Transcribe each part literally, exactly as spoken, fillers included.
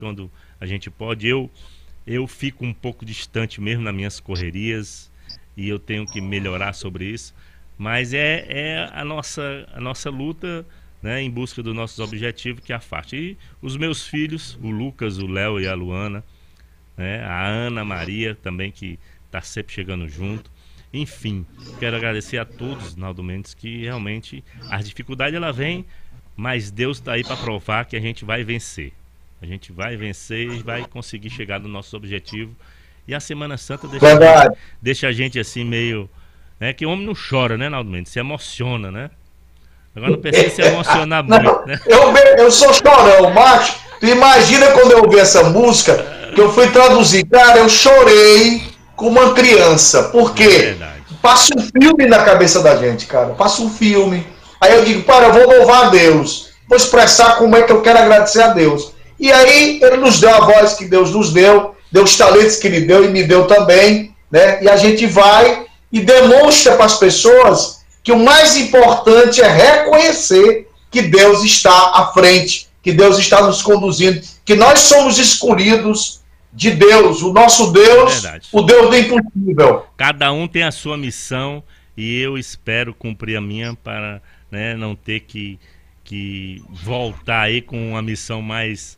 quando a gente pode. Eu, eu fico um pouco distante mesmo nas minhas correrias e eu tenho que melhorar sobre isso. Mas é, é a, nossa, a nossa luta, né, em busca dos nossos objetivos que afasta. E os meus filhos, o Lucas, o Léo e a Luana, né, a Ana Maria também, que está sempre chegando junto. Enfim, quero agradecer a todos, Naldo Mendes, que realmente as dificuldades ela vem, mas Deus está aí para provar que a gente vai vencer. A gente vai vencer e vai conseguir chegar no nosso objetivo. E a Semana Santa deixa, a gente, deixa a gente assim meio... Né, que o homem não chora, né, Naldo Mendes? Se emociona, né? Agora não precisa se emocionar muito, não, né? Eu, eu sou chorão, macho. Tu imagina quando eu ouvi essa música, que eu fui traduzir. Cara, eu chorei como uma criança. Por quê? É passa um filme na cabeça da gente, cara. Passa um filme. Aí eu digo, para, eu vou louvar a Deus. Vou expressar como é que eu quero agradecer a Deus. E aí ele nos deu a voz que Deus nos deu, deu os talentos que ele deu e me deu também, né? E a gente vai e demonstra para as pessoas que o mais importante é reconhecer que Deus está à frente, que Deus está nos conduzindo, que nós somos escolhidos de Deus, o nosso Deus, é o Deus do impossível. Cada um tem a sua missão e eu espero cumprir a minha para, né, não ter que, que voltar aí com uma missão mais,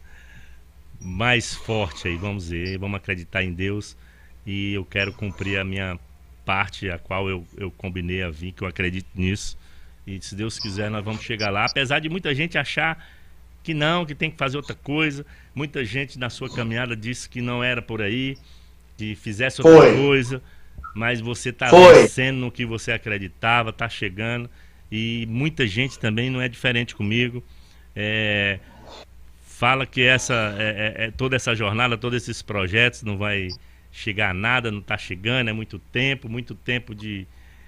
mais forte aí, vamos dizer, vamos acreditar em Deus e eu quero cumprir a minha parte a qual eu, eu combinei a vir, que eu acredito nisso e se Deus quiser nós vamos chegar lá, apesar de muita gente achar que não, que tem que fazer outra coisa, muita gente na sua caminhada disse que não era por aí, que fizesse outra Foi. coisa, mas você está vencendo no que você acreditava, está chegando e muita gente também não é diferente comigo, é, fala que essa, é, é, toda essa jornada, todos esses projetos não vai chegar a nada, não está chegando, é muito tempo, muito tempo de,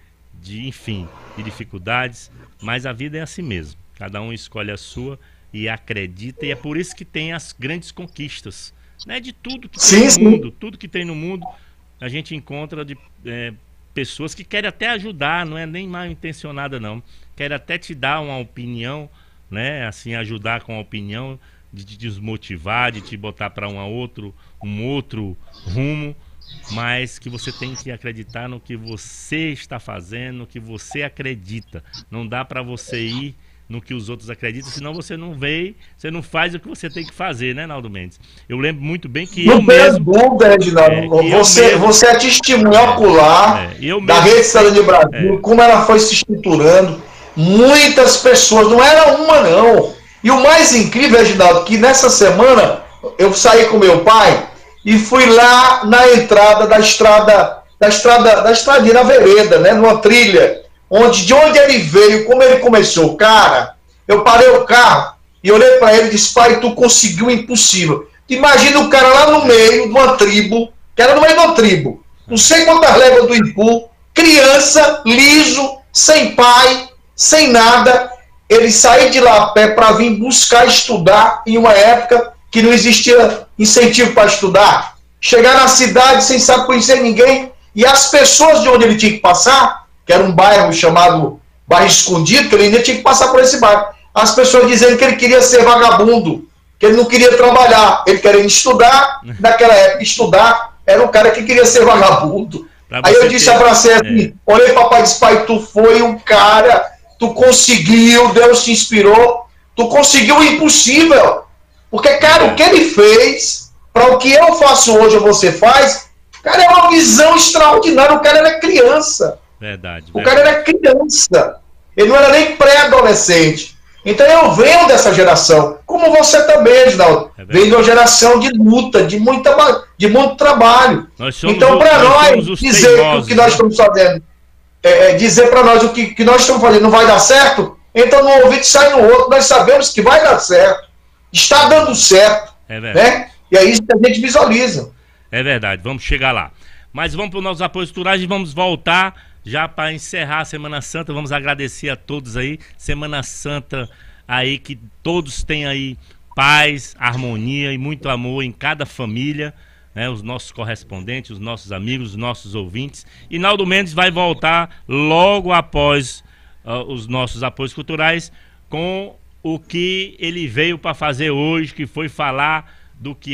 de, enfim, de dificuldades, mas a vida é assim mesmo, cada um escolhe a sua e acredita, e é por isso que tem as grandes conquistas, né, de tudo que tem sim, no mundo, sim. tudo que tem no mundo, a gente encontra de é, pessoas que querem até ajudar, não é nem mal intencionada não, querem até te dar uma opinião, né, assim, ajudar com a opinião, de te desmotivar, de te botar para um outro, um outro rumo, mas que você tem que acreditar no que você está fazendo, no que você acredita. Não dá para você ir no que os outros acreditam, senão você não vê, você não faz o que você tem que fazer, né, Naldo Mendes? Eu lembro muito bem que não eu mesmo... Dúvida, Reginaldo. É, você, mesmo, você é testemunha ocular é, é, da Rede Cidadania Brasil, é. como ela foi se estruturando. Muitas pessoas, não era uma não. E o mais incrível, Reginaldo, que nessa semana eu saí com meu pai e fui lá na entrada da estrada, da estrada, da estradinha, na vereda, né, numa trilha, onde de onde ele veio, como ele começou. Cara, eu parei o carro e olhei para ele e disse, pai, tu conseguiu o impossível. Imagina o cara lá no meio de uma tribo, que era no meio de uma tribo, não sei quantas léguas do Ipu, criança, liso, sem pai, sem nada. Ele saiu de lá a pé para vir buscar estudar em uma época que não existia incentivo para estudar. Chegar na cidade sem saber conhecer ninguém e as pessoas de onde ele tinha que passar, que era um bairro chamado Bairro Escondido, que ele ainda tinha que passar por esse bairro. As pessoas dizendo que ele queria ser vagabundo, que ele não queria trabalhar, ele queria estudar, naquela época estudar, era um cara que queria ser vagabundo. Aí eu disse, ter... abracei assim, é. olhei para o papai e disse, pai, tu foi um cara... Tu conseguiu, Deus te inspirou, tu conseguiu o impossível. Porque, cara, o que ele fez, para o que eu faço hoje ou você faz, cara, é uma visão extraordinária. O cara era criança. Verdade. O verdade. cara era criança. Ele não era nem pré-adolescente. Então eu venho dessa geração, como você também, Reginaldo. É venho de uma geração de luta, de, muita, de muito trabalho. Então, para nós, nós dizer teimosos, o que nós né? estamos fazendo. É, dizer para nós o que, que nós estamos fazendo não vai dar certo, então no ouvido sai no outro, nós sabemos que vai dar certo, está dando certo, é né? E é isso que a gente visualiza. É verdade, vamos chegar lá. Mas vamos para os nossos apoios culturais e vamos voltar já para encerrar a Semana Santa. Vamos agradecer a todos aí, Semana Santa aí, que todos tenham aí paz, harmonia e muito amor em cada família. Né, os nossos correspondentes, os nossos amigos, os nossos ouvintes. E Naldo Mendes vai voltar logo após uh, os nossos apoios culturais com o que ele veio para fazer hoje, que foi falar do que